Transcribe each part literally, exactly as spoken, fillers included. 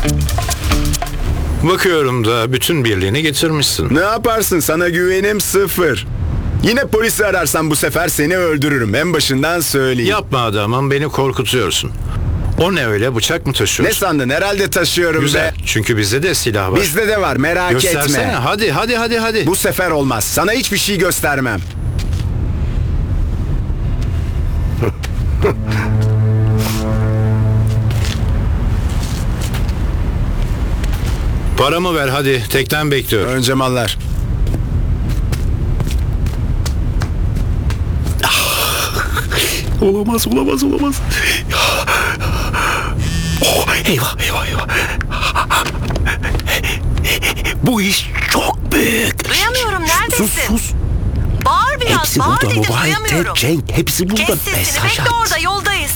Bakıyorum da bütün birliğini getirmişsin. Ne yaparsın? Sana güvenim sıfır. Yine polisi ararsan bu sefer seni öldürürüm. En başından söyleyeyim. Yapma adamım, beni korkutuyorsun. O ne öyle, bıçak mı Ne taşıyorsun? sandın? Herhalde taşıyorum Güzel, be. çünkü bizde de silah var. Bizde de var, merak Göstersene, etme. hadi hadi hadi hadi. Bu sefer olmaz. Sana hiçbir şey göstermem. Paramı ver hadi, teknen bekliyorum. Önce mallar. Olamaz, olamaz, olamaz. Oh, eyvah, eyvah, eyvah. Bu iş çok büyük. Duyamıyorum, neredesin? Sus, sus. Bağır biraz, Hepsi bağır burada. dedim, Mobile duyamıyorum. Ted, Cenk, hepsi burada. Kes sesini, Mesaj bekle at. orada, yoldayız.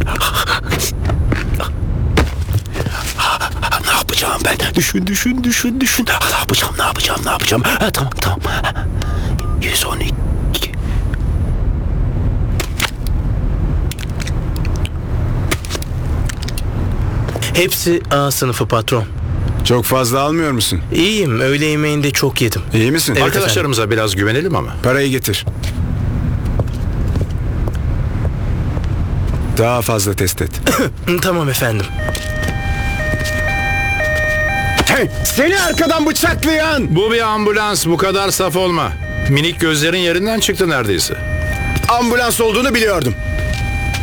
Ne yapacağım ben? Düşün, düşün, düşün, düşün. Ne yapacağım, ne yapacağım, ne yapacağım? Ha, tamam, tamam. yüz on iki. Hepsi A sınıfı patron. Çok fazla almıyor musun? İyiyim, öğle yemeğinde çok yedim. İyi misin? Evet. Arkadaşlarımıza biraz güvenelim ama. Parayı getir. Daha fazla test et. Tamam efendim. Hey, seni arkadan bıçaklayan! Bu bir ambulans, bu kadar saf olma. Minik gözlerin yerinden çıktı neredeyse. Ambulans olduğunu biliyordum.